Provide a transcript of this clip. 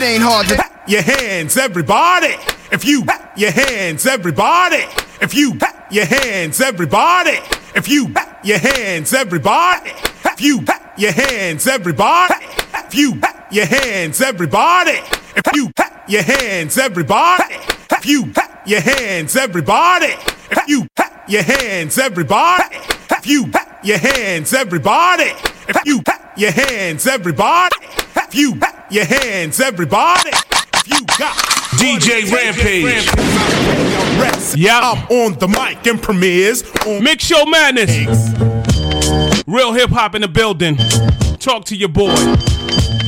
ain't hard to clap your hands, everybody. If you clap your hands, everybody. If you clap your hands, everybody. If you clap your hands, everybody. If you clap your hands, everybody. If you clap your hands, everybody. If you clap your hands, everybody. If you clap your hands, everybody. If you clap your hands, everybody. If you clap your hands, everybody. If you clap your hands, everybody. If you clap your hands, everybody. If you got DJ Rampage. Yeah, I'm on the mic and premieres on Mix Show Madness. Real hip hop in the building. Talk to your boy.